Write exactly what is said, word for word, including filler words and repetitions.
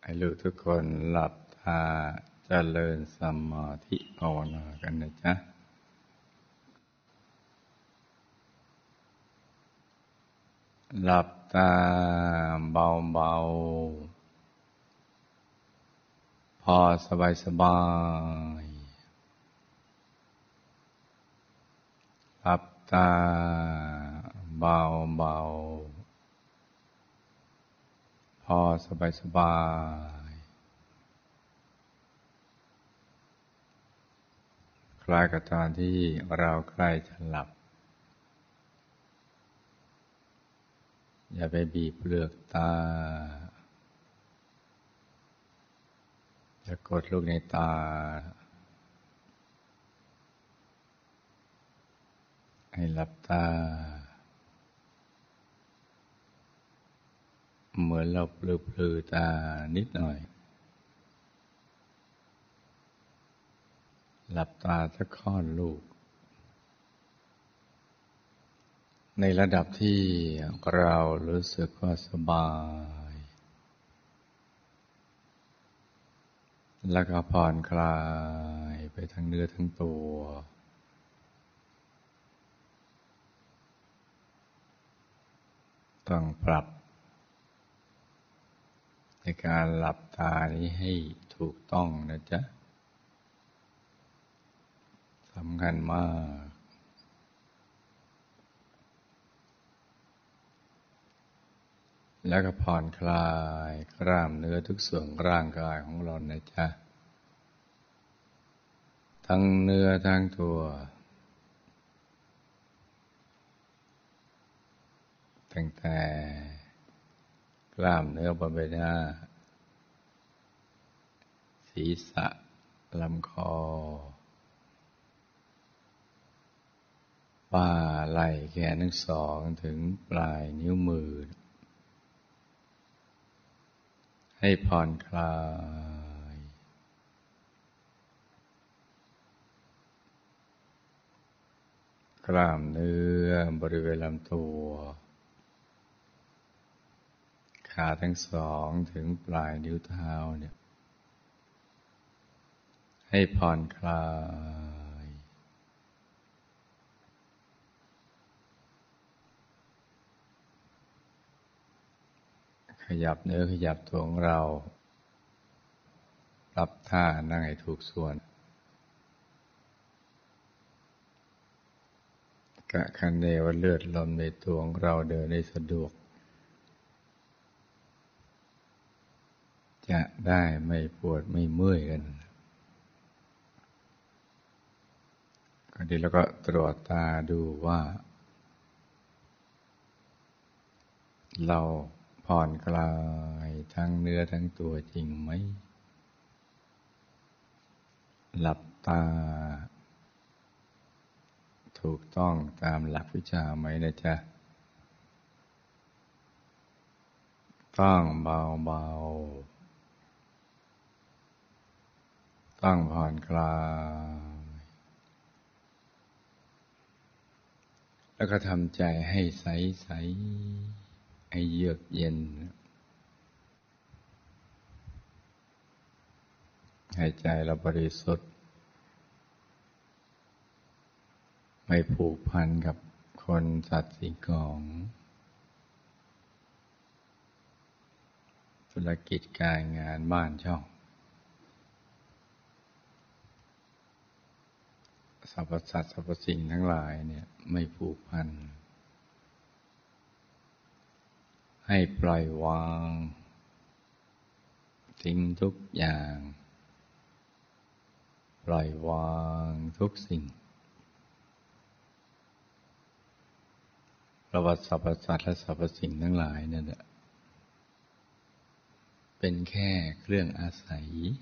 ให้ลูกทุกคนหลับตาเจริญสมาธิภาวนากันนะจ๊ะหลับตาเบาๆพอสบายๆหลับตาเบาๆพอสบายๆคล้ายกับตอนที่เราใกล้จะหลับอย่าไปบีบเปลือกตาอย่ากดลูกในตาให้หลับตาเหมือนเราปลือๆตานิดหน่อยหลับตาสักค่อนลูกในระดับที่เรารู้สึกว่าสบายแล้วก็ผ่อนคลายไปทั้งเนื้อทั้งตัวต้องปรับในการหลับตานี้ให้ถูกต้องนะจ๊ะสำคัญมากแล้วก็ผ่อนคลายกล้ามเนื้อทุกส่วนร่างกายของเรานะจ๊ะทั้งเนื้อทั้งตัวตั้งแต่กล้ามเนื้อบนใบหน้าศีรษะลำคอบ่าไหล่แขนทั้งสองถึงปลายนิ้วมือให้ผ่อนคลายกล้ามเนื้อบริเวณลำตัวขาทั้งสองถึงปลายนิ้วเท้าเนี่ยให้ผ่อนคลายขยับเนื้อขยับตัวของเราปรับท่านั่งให้ถูกส่วนกะคันเนว่าเลือดลมในตัวของเราเดินได้สะดวกจะได้ไม่ปวดไม่เมื่อยกันก็ดีแล้วก็ตรวจตาดูว่าเราผ่อนคลายทั้งเนื้อทั้งตัวจริงไหมหลับตาถูกต้องตามหลักวิชาไหมนะจ๊ะต้องเบาๆต้องผ่อนคลายแล้วก็ทำใจให้ใสๆให้เยือกเย็นให้ใจเราบริสุทธิ์ไม่ผูกพันกับคนสัตว์สิ่งของธุรกิจการงานบ้านช่องสรรพสัตว์สรรพสิ่งทั้งหลายเนี่ยไม่ผูกพันให้ปล่อยวางทิ้งทุกอย่างปล่อยวางทุกสิ่งเพราะว่าสรรพสัตว์และสรรพสิ่งทั้งหลายนั่นแหละเป็นแค่เครื่องอาศัย